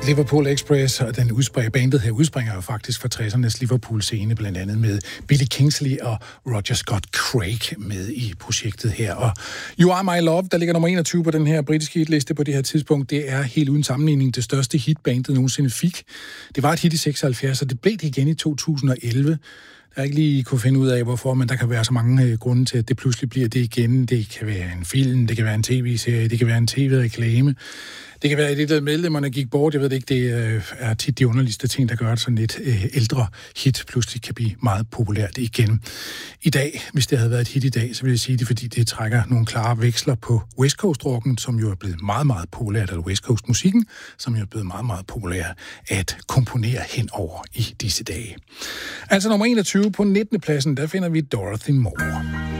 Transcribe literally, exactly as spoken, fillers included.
Liverpool Express, og den udspringer, bandet her udspringer jo faktisk fra tressernes Liverpool-scene, blandt andet med Billy Kingsley og Roger Scott Craig med i projektet her. Og You Are My Love, der ligger nummer enogtyve på den her britiske hitliste på det her tidspunkt, det er helt uden sammenligning det største hit, bandet nogensinde fik. Det var et hit i seksoghalvfjerds, og det blev det igen i to tusind og elleve. Jeg har ikke lige kunne finde ud af, hvorfor, men der kan være så mange øh, grunde til, at det pludselig bliver det igen. Det kan være en film, det kan være en tv-serie, det kan være en tv-reklame. Det kan være, at det der medlemmerne gik bort. Jeg ved ikke, det øh, er tit de underligste ting, der gør, at sådan et øh, ældre hit pludselig kan blive meget populært igen. I dag, hvis det havde været et hit i dag, så vil jeg sige det, fordi det trækker nogle klare veksler på West Coast-rocken, som jo er blevet meget, meget populært, eller West Coast-musikken, som jo er blevet meget, meget populær at komponere henover i disse dage. Altså nummer enogtyve på nittende pladsen, der finder vi Dorothy Moore.